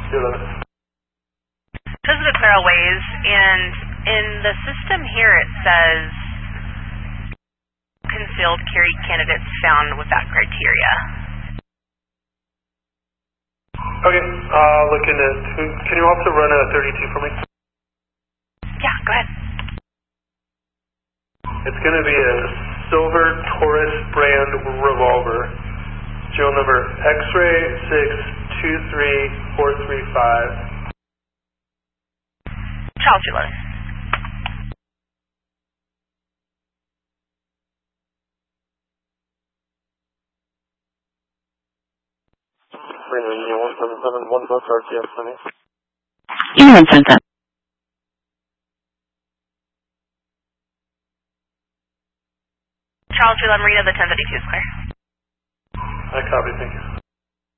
211. Elizabeth Merrill Ways, and in the system here it says concealed carry candidates found with that criteria. Okay, looking at, can you also run a 32 for me? Yeah, go ahead. It's going to be a silver Taurus brand revolver, serial number X-ray 623435. Charles, you're loaded. Reno, Union 1771 book RTF for me. Union 17. Charles, you're on Marina, the 1032 is clear. I copy, thank you.